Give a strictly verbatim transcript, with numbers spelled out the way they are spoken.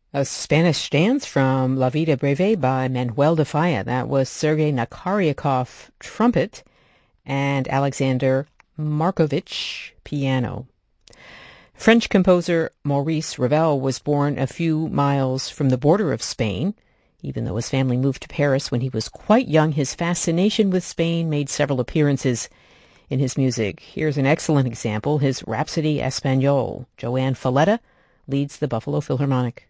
A Spanish dance from La Vida Breve by Manuel de Falla. That was Sergei Nakaryakov, trumpet, and Alexander Markovich, piano. French composer Maurice Ravel was born a few miles from the border of Spain. Even though his family moved to Paris when he was quite young, his fascination with Spain made several appearances in his music. Here's an excellent example, his Rhapsody Espagnole. Joanne Falletta leads the Buffalo Philharmonic.